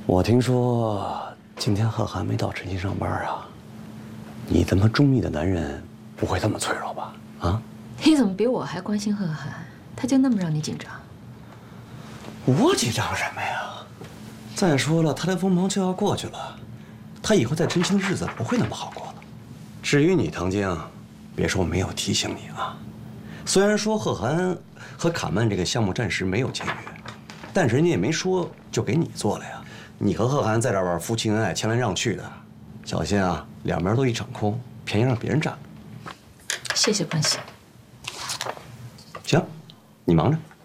我听说今天贺涵没到晨曦上班啊，你这么中意的男人不会这么脆弱吧？啊？ 你怎么比我还关心贺涵？他就那么让你紧张？ 我紧张什么呀？再说了，他的锋芒就要过去了，他以后在晨曦的日子不会那么好过了。至于你，唐晶，别说我没有提醒你啊。虽然说贺涵和卡曼这个项目暂时没有签约，但是人家也没说就给你做了呀。你和贺涵在这玩夫妻恩爱，牵来让去的，小心啊，两边都一场空，便宜让别人占了。 谢谢关心。 行，你忙着。